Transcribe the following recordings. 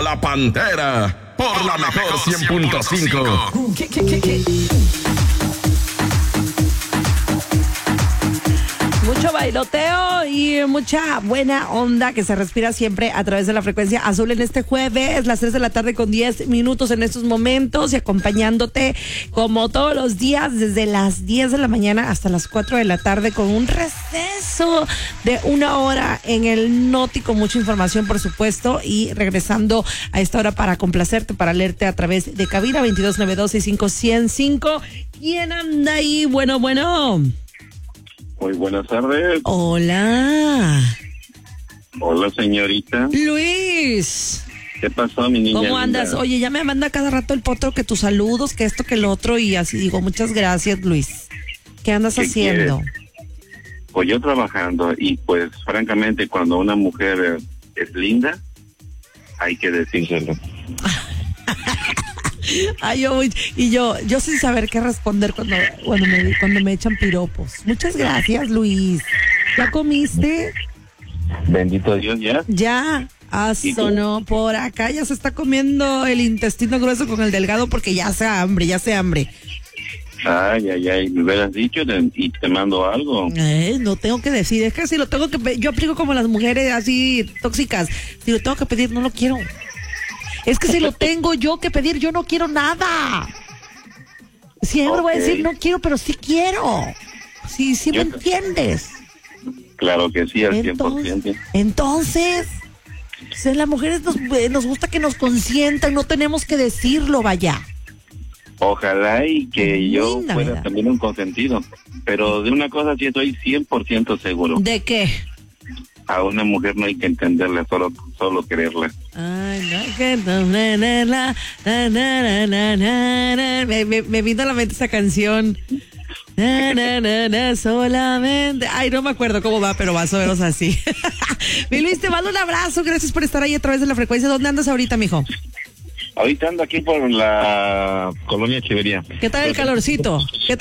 a la Pantera por la mejor 100.5. Mucho bailoteo y mucha buena onda que se respira siempre a través de la frecuencia azul en este jueves, las 3 de la tarde con 10 minutos en estos momentos y acompañándote como todos los días desde las 10 de la mañana hasta las 4 de la tarde con un receso de 1 hora en el Noti con mucha información, por supuesto, y regresando a esta hora para complacerte, para leerte a través de cabina 2292-65105. ¿Quién anda ahí? Bueno. Muy buenas tardes. Hola. Hola, señorita. Luis. ¿Qué pasó, mi niña? ¿Cómo andas? linda? Oye, ya me manda cada rato el potro que tus saludos, que esto, que el otro, y así digo, muchas gracias, Luis. ¿Qué andas ¿Qué haciendo? quieres? Pues yo trabajando y pues francamente cuando una mujer es linda, hay que decírselo. Ay, yo sin saber qué responder cuando me echan piropos. Muchas gracias, Luis. ¿Ya comiste? Bendito Dios, ¿ya? Ya. ¿Y tú? Sonó por acá, ya se está comiendo el intestino grueso con el delgado porque ya hace hambre. Ay, me hubieras dicho y te mando algo. No tengo que decir, es que si lo tengo que yo aplico como las mujeres así tóxicas. Si lo tengo que pedir, no lo quiero. Es que si lo tengo yo que pedir, yo no quiero nada. Siempre voy a decir no quiero, pero sí quiero. Sí, me entiendes. Claro que sí, al 100%. Entonces, las mujeres nos gusta que nos consientan, no tenemos que decirlo, vaya. Ojalá y que yo Linda, fuera ¿verdad? también un consentido. Pero de una cosa sí estoy 100% seguro. ¿De qué? A una mujer no hay que entenderla, solo quererla. Ay, no, que no, me vino a la mente esa canción. Solamente. Ay, no me acuerdo cómo va, pero más o menos así. Mi Luis, te mando un abrazo. Gracias por estar ahí a través de la frecuencia. ¿Dónde andas ahorita, mijo? Ahorita ando aquí por la colonia Echeverría. ¿Qué tal el calorcito?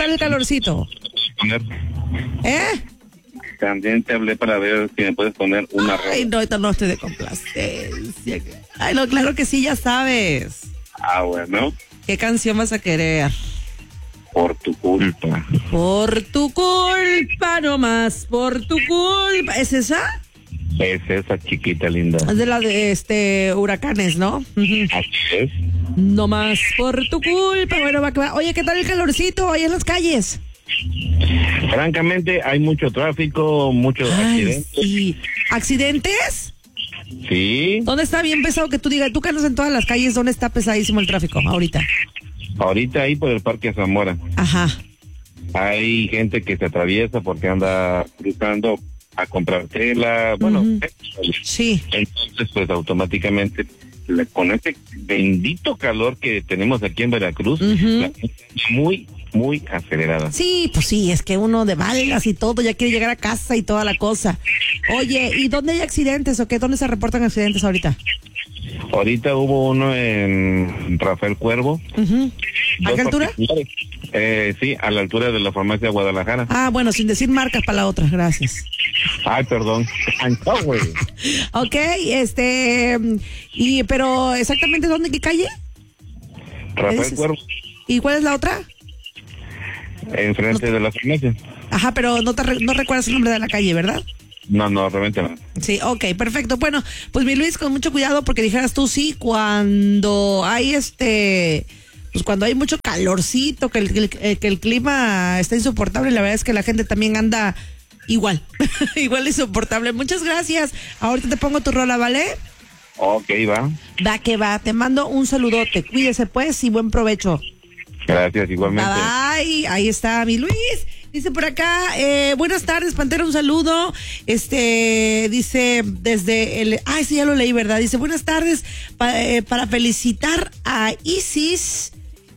¿Eh? También te hablé para ver si me puedes poner una Ay, rola. no, ahorita no estoy de complacencia. Ay, no, claro que sí, ya sabes. Ah, bueno, ¿Qué canción vas a querer? por tu culpa. Por tu culpa nomás, por tu culpa. ¿Es esa? Es esa chiquita linda. Es de la de huracanes, ¿no? Ujú. Así es. No más por tu culpa. Bueno, va que va. Oye, ¿qué tal el calorcito ahí en las calles? Francamente, hay mucho tráfico, muchos accidentes. Sí. ¿Accidentes? Sí, ¿Dónde está bien pesado que tú digas? Tú que andas en todas las calles, ¿dónde está pesadísimo el tráfico ahorita? ahorita ahí por el Parque Zamora. Ajá. Hay gente que se atraviesa porque anda cruzando a comprar tela, bueno, Sí. entonces pues automáticamente con este bendito calor que tenemos aquí en Veracruz, la gente está muy acelerada. Sí, pues sí, es que uno de balas y todo, ya quiere llegar a casa y toda la cosa. Oye, ¿y dónde hay accidentes o qué? ¿Dónde se reportan accidentes ahorita? Ahorita hubo uno en Rafael Cuervo. ¿A qué altura? Sí, a la altura de la farmacia Guadalajara. Ah, bueno, sin decir marcas para la otra, gracias. Ay, perdón. No, güey. Ok, pero exactamente ¿dónde, qué calle? Rafael Cuervo, ¿Y cuál es la otra? enfrente de la farmacia. Ajá, pero no recuerdas el nombre de la calle, ¿verdad? No, realmente no. Sí, ok, perfecto. Bueno, pues mi Luis, con mucho cuidado, porque dijeras tú, sí, cuando hay pues cuando hay mucho calorcito, que el clima está insoportable, la verdad es que la gente también anda igual, igual insoportable. Muchas gracias. Ahorita te pongo tu rola, ¿vale? Ok, va. Va que va. Te mando un saludote. Cuídese pues y buen provecho. Gracias, igualmente. Bye. Ahí está mi Luis. Dice por acá, buenas tardes, Pantera, un saludo. Dice desde el... sí, ya lo leí, ¿verdad? Dice, buenas tardes, para felicitar a Isis,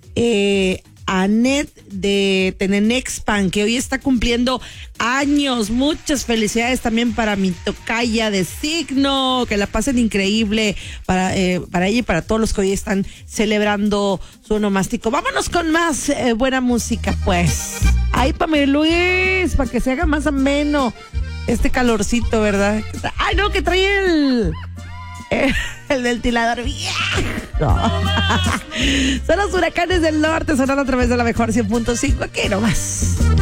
Anet de Tenenexpan, que hoy está cumpliendo años. Muchas felicidades también para mi tocaya de signo, que la pasen increíble para ella y para todos los que hoy están celebrando su onomástico. Vámonos con más buena música, pues. Ahí para mi Luis, para que se haga más ameno este calorcito, ¿verdad? Ay, no, que trae El ventilador viejo. Son los huracanes del norte sonando a través de la mejor 100.5. Aquí nomás.